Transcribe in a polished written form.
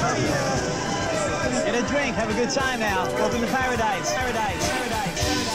Get a drink, have a good time now. Welcome to paradise. Paradise. Paradise. Paradise.